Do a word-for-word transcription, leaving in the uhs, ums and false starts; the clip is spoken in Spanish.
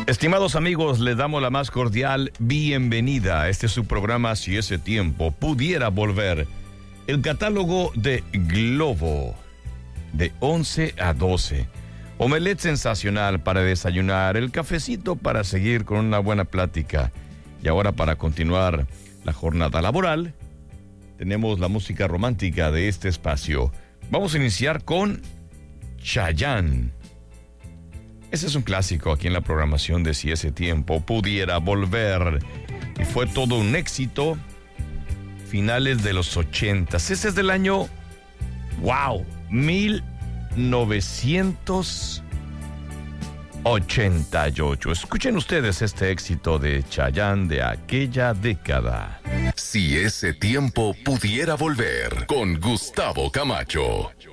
Estimados amigos, les damos la más cordial bienvenida. Este es su programa Si ese tiempo pudiera volver. El catálogo de Globo, de once a doce. Omelette sensacional para desayunar, el cafecito para seguir con una buena plática. Y ahora, para continuar la jornada laboral, tenemos la música romántica de este espacio. Vamos a iniciar con Chayanne. Ese es un clásico aquí en la programación de Si ese tiempo pudiera volver. Y fue todo un éxito. Finales de los ochentas. Ese es del año, wow, mil novecientos ochenta y ocho. Escuchen ustedes este éxito de Chayanne de aquella década. Si ese tiempo pudiera volver, con Gustavo Camacho.